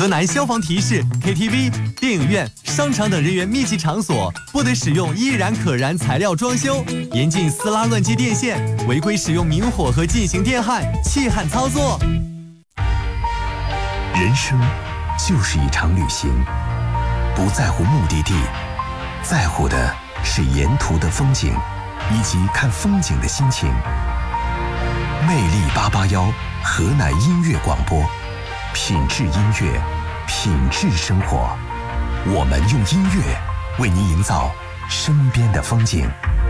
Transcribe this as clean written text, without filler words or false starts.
河南消防提示 ：KTV、电影院、商场等人员密集场所不得使用易燃可燃材料装修，严禁撕拉乱接电线，违规使用明火和进行电焊、气焊操作。 人生就是一场旅行，不在乎目的地，在乎的是沿途的风景以及看风景的心情。魅力881河南音乐广播，品质音乐，品质生活。我们用音乐为您营造身边的风景。